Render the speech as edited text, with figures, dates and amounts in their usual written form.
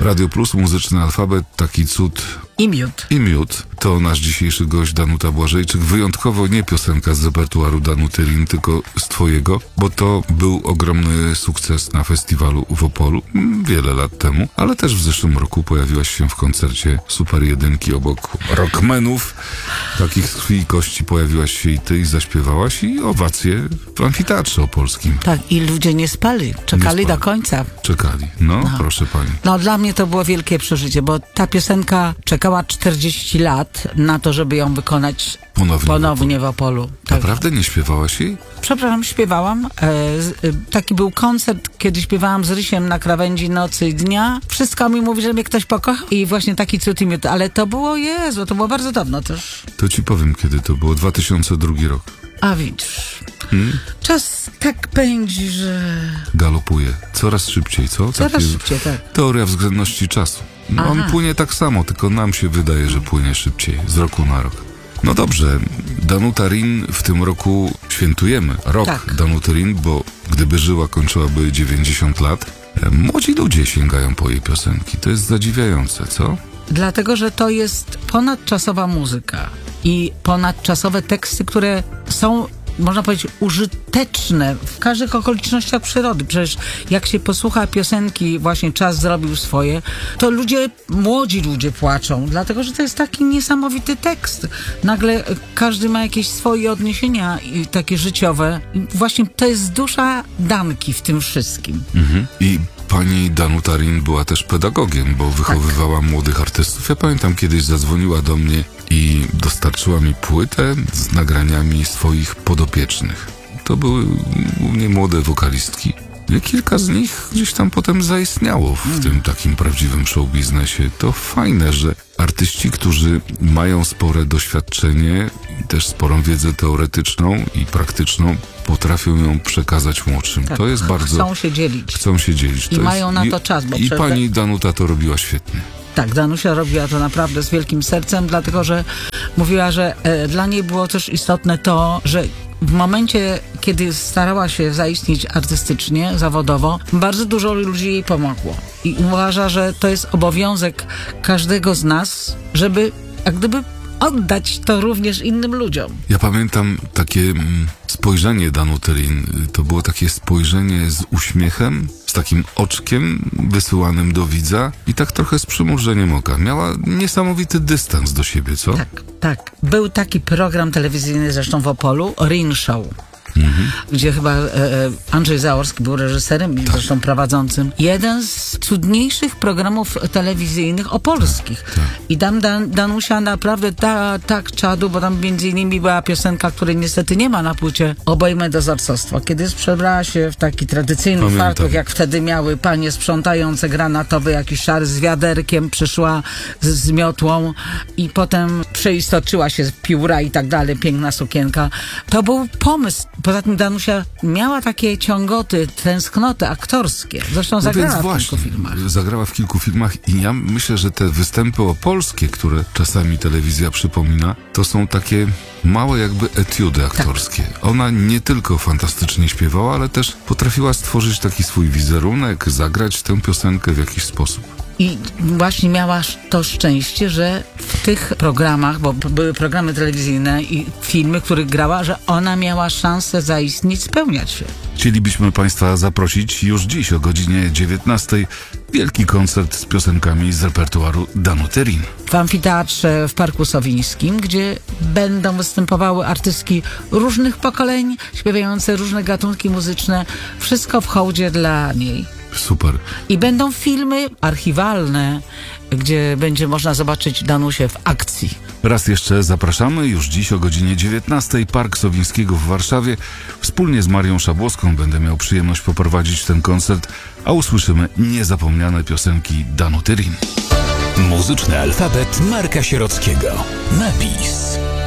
Radio Plus, Muzyczny Alfabet, taki cud I miód. i miód. To nasz dzisiejszy gość Danuta Błażejczyk. Wyjątkowo nie piosenka z repertuaru Danuty Rin, tylko z twojego, bo to był ogromny sukces na festiwalu w Opolu wiele lat temu, ale też w zeszłym roku pojawiłaś się w koncercie Super Jedynki obok rockmenów. Takich z krwi i kości pojawiłaś się i ty i zaśpiewałaś i owacje w amfiteatrze opolskim. Tak, i ludzie nie spali. Czekali do końca. Czekali. No, proszę pani. No, dla mnie to było wielkie przeżycie, bo ta piosenka czekała 40 lat na to, żeby ją wykonać ponownie w Opolu. Tak. Naprawdę nie śpiewałaś jej? Przepraszam, śpiewałam. Taki był koncert, kiedy śpiewałam z Rysiem na krawędzi nocy i dnia. Wszystko mi mówi, że mnie ktoś pokocha i właśnie taki cud i miód. Ale to było, Jezu, to było bardzo dawno też. To ci powiem, kiedy to było. 2002 rok. A widzisz, czas tak pędzi, że... Galopuje. Coraz szybciej, co? Coraz szybciej, tak. Teoria względności czasu. On płynie tak samo, tylko nam się wydaje, że płynie szybciej, z roku na rok. No dobrze, Danuta Rin w tym roku świętujemy. Rok Danuty Rin, bo gdyby żyła, kończyłaby 90 lat. Młodzi ludzie sięgają po jej piosenki. To jest zadziwiające, co? Dlatego, że to jest ponadczasowa muzyka i ponadczasowe teksty, które są, można powiedzieć, użyteczne w każdych okolicznościach przyrody. Przecież jak się posłucha piosenki, właśnie Czas zrobił swoje, to młodzi ludzie płaczą, dlatego, że to jest taki niesamowity tekst. Nagle każdy ma jakieś swoje odniesienia i takie życiowe. I właśnie to jest dusza Danki w tym wszystkim. I pani Danuta Rin była też pedagogiem, bo wychowywała młodych artystów. Ja pamiętam, kiedyś zadzwoniła do mnie i dostarczyła mi płytę z nagraniami swoich podopiecznych. To były głównie młode wokalistki. I kilka z nich gdzieś tam potem zaistniało w tym takim prawdziwym showbiznesie. To fajne, że artyści, którzy mają spore doświadczenie i też sporą wiedzę teoretyczną i praktyczną, potrafią ją przekazać młodszym. Tak, to jest bardzo... Chcą się dzielić. I mają na to czas. Bo pani Danuta to robiła świetnie. Tak, Danusia robiła to naprawdę z wielkim sercem, dlatego że mówiła, że dla niej było też istotne to, że w momencie, kiedy starała się zaistnieć artystycznie, zawodowo, bardzo dużo ludzi jej pomogło. I uważa, że to jest obowiązek każdego z nas, żeby jak gdyby oddać to również innym ludziom. Ja pamiętam takie spojrzenie Danuty Rin. To było takie spojrzenie z uśmiechem, z takim oczkiem wysyłanym do widza i tak trochę z przymrużeniem oka. Miała niesamowity dystans do siebie, co? Tak. Był taki program telewizyjny zresztą w Opolu, Rin Show. Gdzie chyba Andrzej Zaorski był reżyserem i zresztą prowadzącym. Jeden z cudniejszych programów telewizyjnych opolskich. I tam Danusia naprawdę tak czadu, bo tam między innymi była piosenka, której niestety nie ma na płycie, Obojme dozorcostwo. Kiedy przebrała się w taki tradycyjny fartuch, jak wtedy miały panie sprzątające granatowy, jakiś szary z wiaderkiem, przyszła z miotłą i potem przeistoczyła się z pióra i tak dalej, piękna sukienka. To był pomysł. Poza tym Danusia miała takie ciągoty, tęsknoty aktorskie. Zresztą zagrała w kilku filmach. Zagrała w kilku filmach i ja myślę, że te występy opolskie, które czasami telewizja przypomina, to są takie małe jakby etiudy aktorskie. Ona nie tylko fantastycznie śpiewała, ale też potrafiła stworzyć taki swój wizerunek, zagrać tę piosenkę w jakiś sposób. I właśnie miała to szczęście, że w tych programach, bo były programy telewizyjne i filmy, w których grała, że ona miała szansę zaistnieć, spełniać się. Chcielibyśmy Państwa zaprosić już dziś o godzinie 19:00 wielki koncert z piosenkami z repertuaru Danuty Rin. W amfiteatrze w Parku Sowińskim, gdzie będą występowały artystki różnych pokoleń, śpiewające różne gatunki muzyczne. Wszystko w hołdzie dla niej. Super. I będą filmy archiwalne, gdzie będzie można zobaczyć Danusię w akcji. Raz jeszcze zapraszamy już dziś o godzinie 19:00 Park Sowińskiego w Warszawie. Wspólnie z Marią Szabłowską będę miał przyjemność poprowadzić ten koncert, a usłyszymy niezapomniane piosenki Danuty Rin. Muzyczny alfabet Marka Sierockiego. Napis.